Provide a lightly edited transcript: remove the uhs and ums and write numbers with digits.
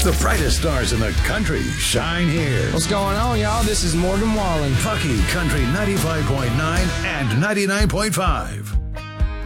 The brightest stars in the country shine here. What's going on, y'all? This is Morgan Wallen. Pucky Country 95.9 and 99.5.